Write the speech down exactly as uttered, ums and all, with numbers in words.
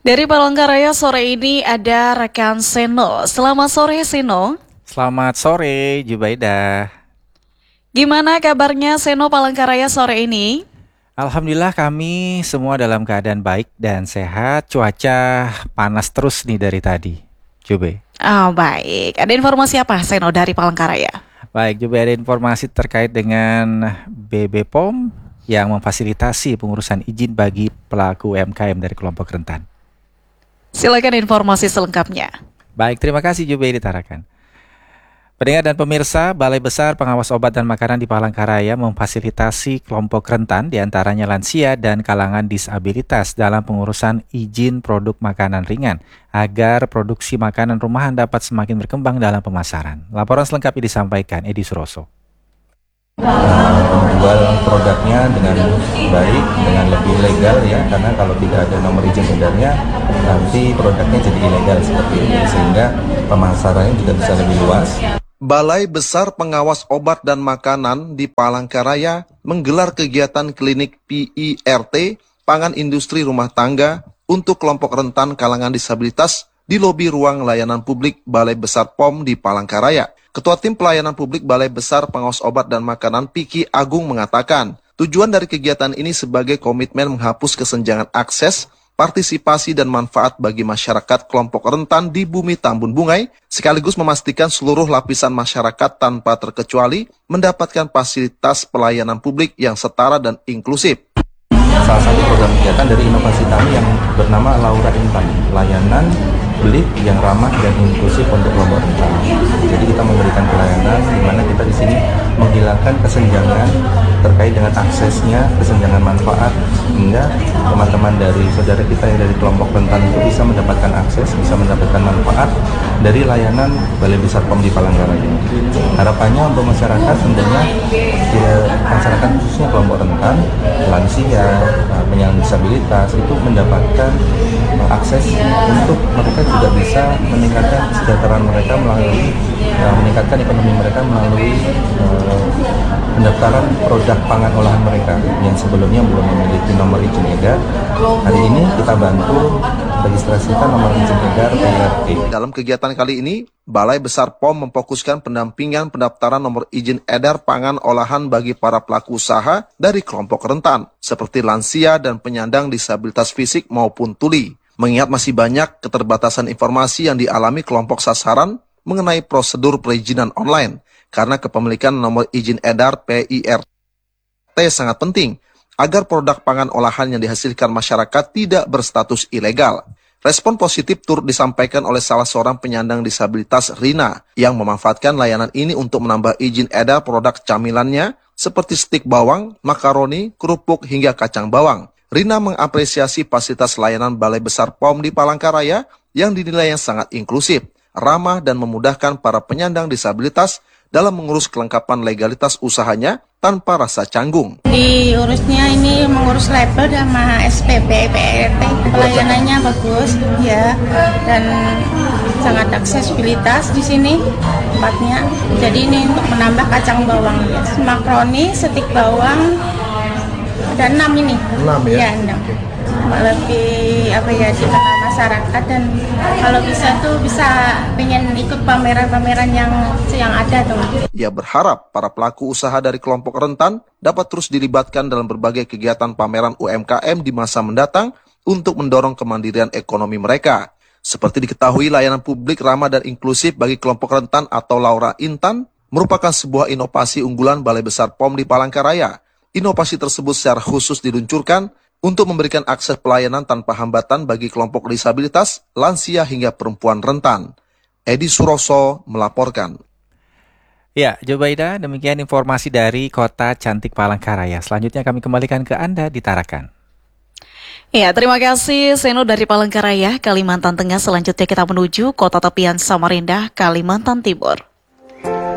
Dari Palangkaraya sore ini ada rekan Seno. Selamat sore Seno. Selamat sore, Jubaidah. Gimana kabarnya Seno Palangkaraya sore ini? Alhamdulillah kami semua dalam keadaan baik dan sehat. Cuaca panas terus nih dari tadi, Jube. Oh baik, ada informasi apa Seno dari Palangkaraya? Baik, Jube, ada informasi terkait dengan B B P O M yang memfasilitasi pengurusan izin bagi pelaku U M K M dari kelompok rentan. Silakan informasi selengkapnya. Baik, terima kasih Jube ditarakan. Pendengar dan pemirsa, Balai Besar Pengawas Obat dan Makanan di Palangkaraya memfasilitasi kelompok rentan diantaranya lansia dan kalangan disabilitas dalam pengurusan izin produk makanan ringan agar produksi makanan rumahan dapat semakin berkembang dalam pemasaran. Laporan selengkapnya disampaikan Edi Suroso. Menjual produknya dengan baik, dengan lebih legal ya, karena kalau tidak ada nomor izin edarnya nanti produknya jadi ilegal seperti ini, sehingga pemasarannya juga bisa lebih luas. Balai Besar Pengawas Obat dan Makanan di Palangkaraya menggelar kegiatan klinik P I R T, Pangan Industri Rumah Tangga, untuk kelompok rentan kalangan disabilitas di lobi ruang layanan publik Balai Besar P O M di Palangkaraya. Ketua Tim Pelayanan Publik Balai Besar Pengawas Obat dan Makanan Piki Agung mengatakan, tujuan dari kegiatan ini sebagai komitmen menghapus kesenjangan akses, partisipasi dan manfaat bagi masyarakat kelompok rentan di bumi Tambun Bungai, sekaligus memastikan seluruh lapisan masyarakat tanpa terkecuali mendapatkan fasilitas pelayanan publik yang setara dan inklusif. Salah satu program kegiatan dari inovasi kami yang bernama Laura Intan, layanan beli yang ramah dan inklusif untuk kelompok rentan. Jadi kita memberikan pelayanan di mana kita di sini menghilangkan kesenjangan terkait dengan aksesnya, kesenjangan manfaat, hingga teman-teman dari saudara kita yang dari kelompok rentan itu bisa mendapatkan akses, bisa mendapatkan manfaat dari layanan Balai Besar P O M di Palangkaraya. Harapannya untuk masyarakat tentunya ya, masyarakat khususnya kelompok rentan, lansia, penyandang disabilitas itu mendapatkan akses untuk mereka juga bisa meningkatkan kesejahteraan mereka melalui uh, meningkatkan ekonomi mereka melalui uh, pendaftaran produk pangan olahan mereka yang sebelumnya belum memiliki nomor izin edar. Hari ini kita bantu registrasikan nomor izin edar P I R T. Dalam kegiatan kali ini, Balai Besar P O M memfokuskan pendampingan pendaftaran nomor izin edar pangan olahan bagi para pelaku usaha dari kelompok rentan, seperti lansia dan penyandang disabilitas fisik maupun tuli. Mengingat masih banyak keterbatasan informasi yang dialami kelompok sasaran mengenai prosedur perizinan online, karena kepemilikan nomor izin edar P I R T sangat penting agar produk pangan olahan yang dihasilkan masyarakat tidak berstatus ilegal. Respon positif turut disampaikan oleh salah seorang penyandang disabilitas Rina yang memanfaatkan layanan ini untuk menambah izin edar produk camilannya seperti stik bawang, makaroni, kerupuk hingga kacang bawang. Rina mengapresiasi fasilitas layanan Balai Besar P O M di Palangkaraya yang dinilai yang sangat inklusif, ramah dan memudahkan para penyandang disabilitas dalam mengurus kelengkapan legalitas usahanya tanpa rasa canggung. Diurusnya ini mengurus label sama S P P, P I R T, pelayanannya bagus ya, dan sangat aksesibilitas di sini tempatnya. Jadi ini untuk menambah kacang bawang, ya. Makaroni, stik bawang, ada enam ini. Enam ya? Ya, enam. Lebih apa ya dikenal masyarakat, dan kalau bisa tuh bisa pengen ikut pameran-pameran yang yang ada tuh. Ia berharap para pelaku usaha dari kelompok rentan dapat terus dilibatkan dalam berbagai kegiatan pameran U M K M di masa mendatang untuk mendorong kemandirian ekonomi mereka. Seperti diketahui, layanan publik ramah dan inklusif bagi kelompok rentan atau Laura Intan merupakan sebuah inovasi unggulan Balai Besar P O M di Palangkaraya. Inovasi tersebut secara khusus diluncurkan untuk memberikan akses pelayanan tanpa hambatan bagi kelompok disabilitas, lansia hingga perempuan rentan. Edi Suroso melaporkan. Ya, Jubaidah, demikian informasi dari Kota Cantik Palangkaraya. Selanjutnya kami kembalikan ke Anda di Tarakan. Ya, terima kasih Seno dari Palangkaraya, Kalimantan Tengah. Selanjutnya kita menuju Kota Tepian Samarinda, Kalimantan Timur.